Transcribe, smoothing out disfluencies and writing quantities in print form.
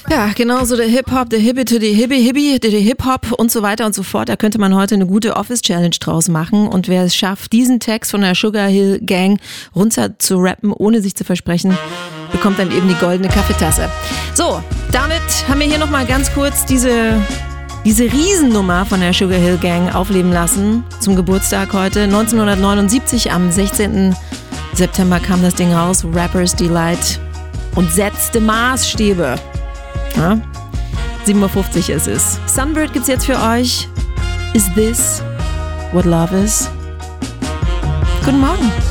Ja, genauso der Hip-Hop, der Hippie to the Hippie, der Hip-Hop und so weiter und so fort. Da könnte man heute eine gute Office-Challenge draus machen. Und wer es schafft, diesen Text von der Sugar Hill Gang runter zu rappen, ohne sich zu versprechen, bekommt dann eben die goldene Kaffeetasse. So, damit haben wir hier nochmal ganz kurz diese Riesennummer von der Sugar Hill Gang aufleben lassen zum Geburtstag heute. 1979, am 16. September kam das Ding raus, Rapper's Delight, und setzte Maßstäbe. Ja? 7:50 Uhr ist es. Sunbird gibt's jetzt für euch. Is this what love is? Guten Morgen.